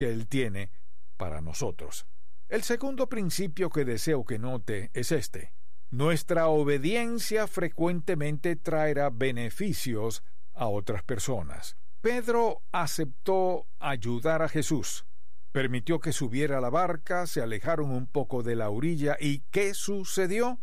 que Él tiene para nosotros. El segundo principio que deseo que note es este: nuestra obediencia frecuentemente traerá beneficios a otras personas. Pedro aceptó ayudar a Jesús. Permitió que subiera a la barca, se alejaron un poco de la orilla, ¿y qué sucedió?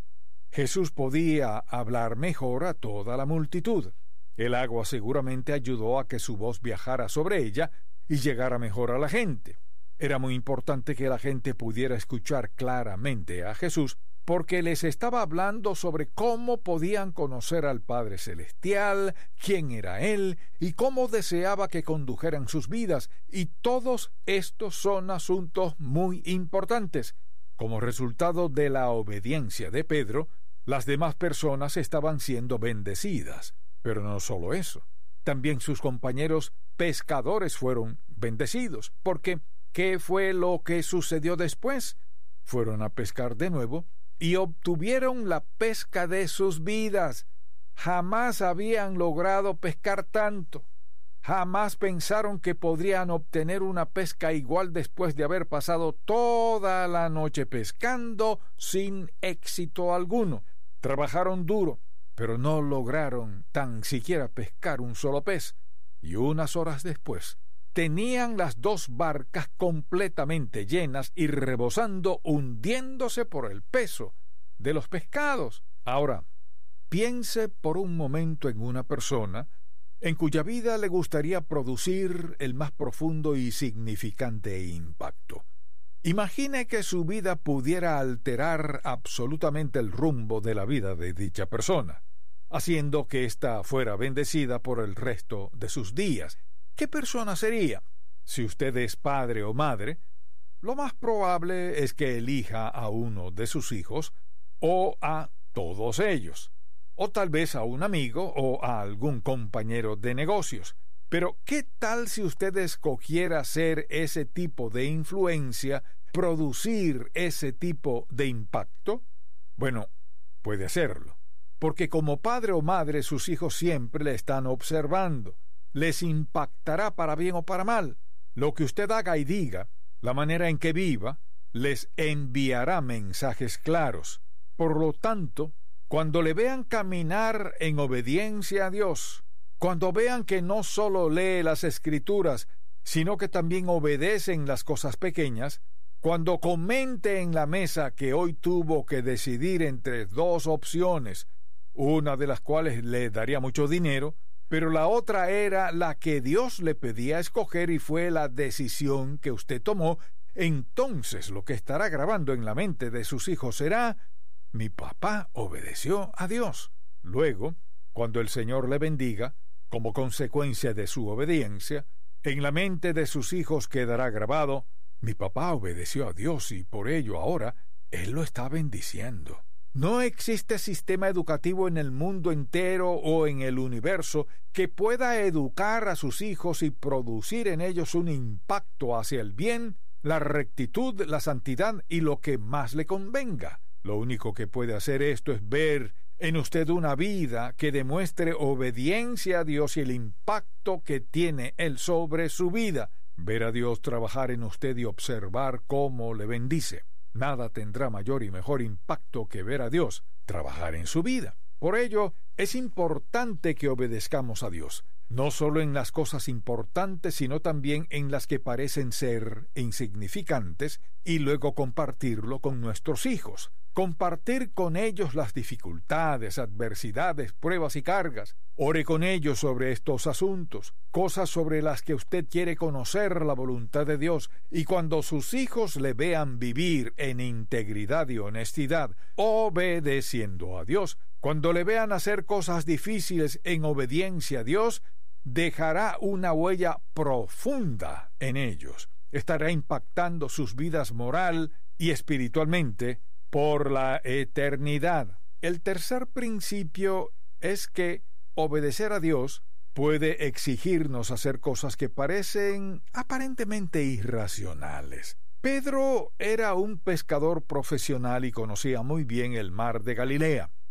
Jesús podía hablar mejor a toda la multitud. El agua seguramente ayudó a que su voz viajara sobre ella y llegara mejor a la gente. Era muy importante que la gente pudiera escuchar claramente a Jesús, porque les estaba hablando sobre cómo podían conocer al Padre Celestial, quién era Él y cómo deseaba que condujeran sus vidas, y todos estos son asuntos muy importantes. Como resultado de la obediencia de Pedro, las demás personas estaban siendo bendecidas. Pero no solo eso, también sus compañeros pescadores fueron bendecidos, porque ¿qué fue lo que sucedió después? Fueron a pescar de nuevo y obtuvieron la pesca de sus vidas. Jamás habían logrado pescar tanto. Jamás pensaron que podrían obtener una pesca igual después de haber pasado toda la noche pescando sin éxito alguno. Trabajaron duro, pero no lograron tan siquiera pescar un solo pez. Y unas horas después, tenían las dos barcas completamente llenas y rebosando, hundiéndose por el peso de los pescados. Ahora, piense por un momento en una persona en cuya vida le gustaría producir el más profundo y significante impacto. Imagine que su vida pudiera alterar absolutamente el rumbo de la vida de dicha persona, haciendo que ésta fuera bendecida por el resto de sus días. ¿Qué persona sería? Si usted es padre o madre, lo más probable es que elija a uno de sus hijos o a todos ellos, o tal vez a un amigo o a algún compañero de negocios. Pero ¿qué tal si usted escogiera ser ese tipo de influencia, producir ese tipo de impacto? Bueno, puede hacerlo, porque como padre o madre sus hijos siempre le están observando. Les impactará para bien o para mal. Lo que usted haga y diga, la manera en que viva, les enviará mensajes claros. Por lo tanto, cuando le vean caminar en obediencia a Dios, cuando vean que no solo lee las Escrituras, sino que también obedece en las cosas pequeñas, cuando comente en la mesa que hoy tuvo que decidir entre dos opciones, una de las cuales le daría mucho dinero, pero la otra era la que Dios le pedía escoger y fue la decisión que usted tomó, entonces lo que estará grabando en la mente de sus hijos será: mi papá obedeció a Dios. Luego, cuando el Señor le bendiga, como consecuencia de su obediencia, en la mente de sus hijos quedará grabado: mi papá obedeció a Dios y por ello ahora Él lo está bendiciendo. No existe sistema educativo en el mundo entero o en el universo que pueda educar a sus hijos y producir en ellos un impacto hacia el bien, la rectitud, la santidad y lo que más le convenga. Lo único que puede hacer esto es ver en usted una vida que demuestre obediencia a Dios y el impacto que tiene Él sobre su vida. Ver a Dios trabajar en usted y observar cómo le bendice. Nada tendrá mayor y mejor impacto que ver a Dios trabajar en su vida. Por ello, es importante que obedezcamos a Dios, no solo en las cosas importantes, sino también en las que parecen ser insignificantes, y luego compartirlo con nuestros hijos. Compartir con ellos las dificultades, adversidades, pruebas y cargas. Ore con ellos sobre estos asuntos, cosas sobre las que usted quiere conocer la voluntad de Dios, y cuando sus hijos le vean vivir en integridad y honestidad, obedeciendo a Dios, cuando le vean hacer cosas difíciles en obediencia a Dios, dejará una huella profunda en ellos. Estará impactando sus vidas moral y espiritualmente por la eternidad. El tercer principio es que obedecer a Dios puede exigirnos hacer cosas que parecen aparentemente irracionales. Pedro era un pescador profesional y conocía muy bien el mar de Galilea.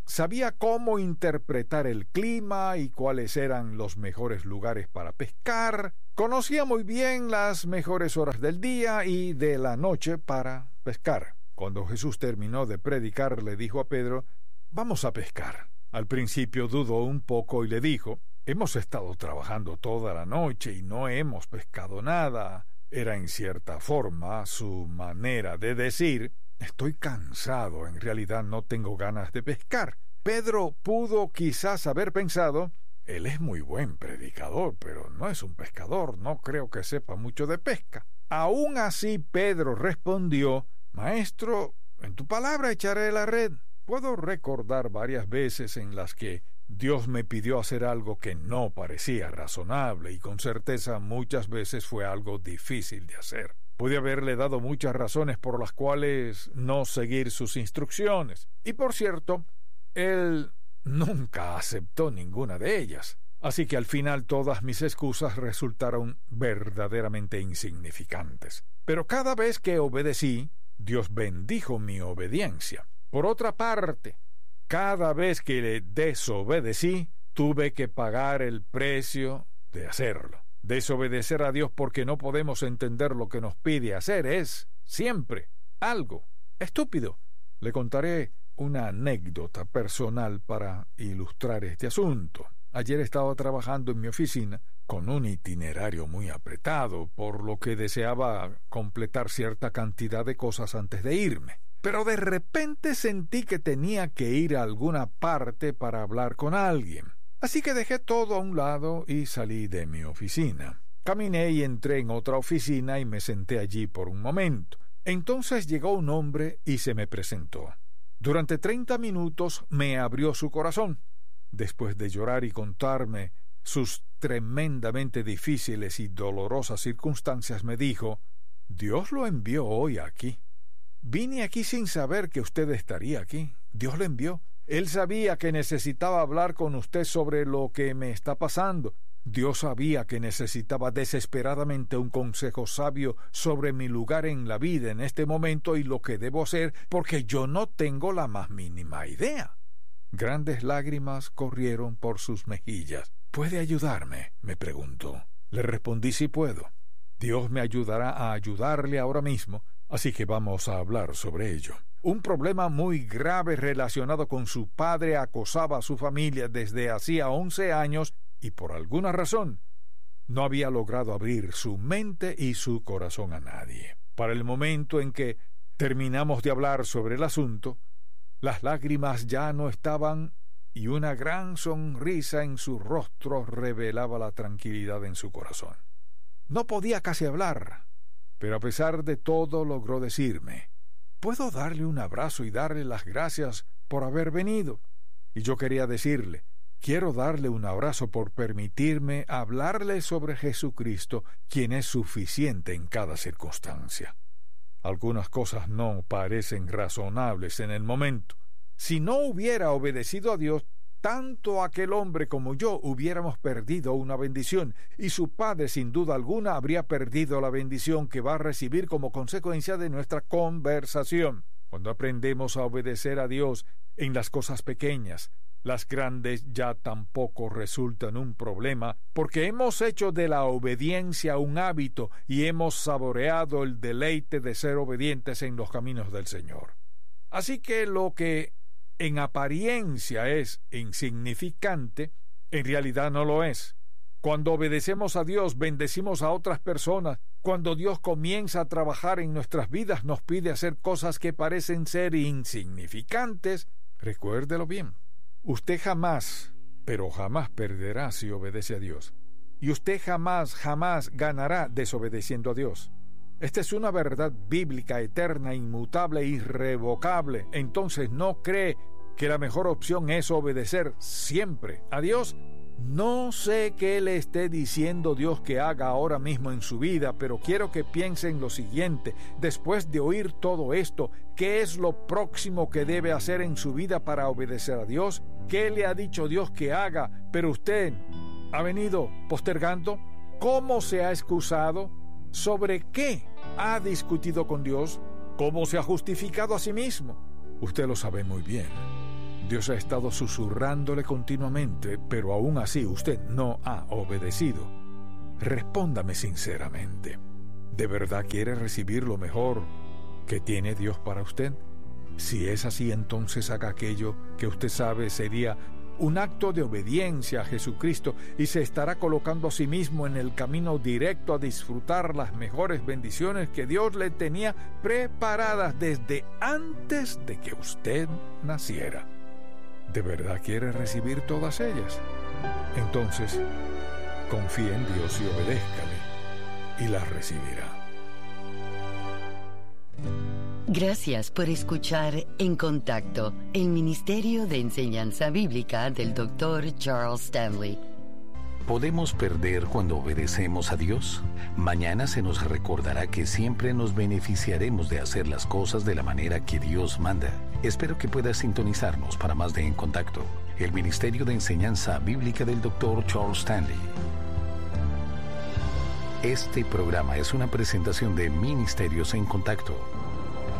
Sabía cómo interpretar el clima y cuáles eran los mejores lugares para pescar. Conocía muy bien las mejores horas del día y de la noche para pescar. Cuando Jesús terminó de predicar, le dijo a Pedro: «Vamos a pescar». Al principio dudó un poco y le dijo: «Hemos estado trabajando toda la noche y no hemos pescado nada». Era en cierta forma su manera de decir: «Estoy cansado, en realidad no tengo ganas de pescar». Pedro pudo quizás haber pensado: «Él es muy buen predicador, pero no es un pescador, no creo que sepa mucho de pesca». Aún así, Pedro respondió: «Maestro, en tu palabra echaré la red». Puedo recordar varias veces en las que Dios me pidió hacer algo que no parecía razonable, y con certeza muchas veces fue algo difícil de hacer. Pude haberle dado muchas razones por las cuales no seguir sus instrucciones. Y por cierto, él nunca aceptó ninguna de ellas. Así que al final todas mis excusas resultaron verdaderamente insignificantes. Pero cada vez que obedecí, Dios bendijo mi obediencia. Por otra parte, cada vez que le desobedecí, tuve que pagar el precio de hacerlo. Desobedecer a Dios porque no podemos entender lo que nos pide hacer es siempre algo estúpido. Le contaré una anécdota personal para ilustrar este asunto. Ayer estaba trabajando en mi oficina con un itinerario muy apretado, por lo que deseaba completar cierta cantidad de cosas antes de irme. Pero de repente sentí que tenía que ir a alguna parte para hablar con alguien. Así que dejé todo a un lado y salí de mi oficina. Caminé y entré en otra oficina y me senté allí por un momento. Entonces llegó un hombre y se me presentó. Durante 30 minutos me abrió su corazón. Después de llorar y contarme sus tremendamente difíciles y dolorosas circunstancias, me dijo: «Dios lo envió hoy aquí. Vine aquí sin saber que usted estaría aquí. Dios lo envió. Él sabía que necesitaba hablar con usted sobre lo que me está pasando. Dios sabía que necesitaba desesperadamente un consejo sabio sobre mi lugar en la vida en este momento y lo que debo hacer, porque yo no tengo la más mínima idea». Grandes lágrimas corrieron por sus mejillas. «¿Puede ayudarme?», me preguntó. Le respondí: «Sí puedo. Dios me ayudará a ayudarle ahora mismo, así que vamos a hablar sobre ello». Un problema muy grave relacionado con su padre acosaba a su familia desde hacía 11 años y por alguna razón no había logrado abrir su mente y su corazón a nadie. Para el momento en que terminamos de hablar sobre el asunto, las lágrimas ya no estaban y una gran sonrisa en su rostro revelaba la tranquilidad en su corazón. No podía casi hablar, pero a pesar de todo logró decirme: «¿Puedo darle un abrazo y darle las gracias por haber venido?». Y yo quería decirle: «Quiero darle un abrazo por permitirme hablarle sobre Jesucristo, quien es suficiente en cada circunstancia». Algunas cosas no parecen razonables en el momento. Si no hubiera obedecido a Dios, tanto aquel hombre como yo hubiéramos perdido una bendición, y su padre sin duda alguna habría perdido la bendición que va a recibir como consecuencia de nuestra conversación. Cuando aprendemos a obedecer a Dios en las cosas pequeñas, las grandes ya tampoco resultan un problema, porque hemos hecho de la obediencia un hábito y hemos saboreado el deleite de ser obedientes en los caminos del Señor. Así que lo que en apariencia es insignificante, en realidad no lo es. Cuando obedecemos a Dios, bendecimos a otras personas. Cuando Dios comienza a trabajar en nuestras vidas, nos pide hacer cosas que parecen ser insignificantes. Recuérdelo bien. Usted jamás, pero jamás perderá si obedece a Dios. Y usted jamás ganará desobedeciendo a Dios. Esta es una verdad bíblica, eterna, inmutable e irrevocable. Entonces, ¿no cree que la mejor opción es obedecer siempre a Dios? No sé qué le esté diciendo Dios que haga ahora mismo en su vida, pero quiero que piense en lo siguiente. Después de oír todo esto, ¿qué es lo próximo que debe hacer en su vida para obedecer a Dios? ¿Qué le ha dicho Dios que haga, pero usted ha venido postergando? ¿Cómo se ha excusado? ¿Sobre qué ha discutido con Dios? ¿Cómo se ha justificado a sí mismo? Usted lo sabe muy bien. Dios ha estado susurrándole continuamente, pero aún así usted no ha obedecido. Respóndame sinceramente. ¿De verdad quiere recibir lo mejor que tiene Dios para usted? Si es así, entonces haga aquello que usted sabe sería un acto de obediencia a Jesucristo y se estará colocando a sí mismo en el camino directo a disfrutar las mejores bendiciones que Dios le tenía preparadas desde antes de que usted naciera. ¿De verdad quiere recibir todas ellas? Entonces, confíe en Dios y obedézcale, y las recibirá. Gracias por escuchar En Contacto, el Ministerio de Enseñanza Bíblica del Dr. Charles Stanley. ¿Podemos perder cuando obedecemos a Dios? Mañana se nos recordará que siempre nos beneficiaremos de hacer las cosas de la manera que Dios manda. Espero que puedas sintonizarnos para más de En Contacto, el Ministerio de Enseñanza Bíblica del Dr. Charles Stanley. Este programa es una presentación de Ministerios en Contacto.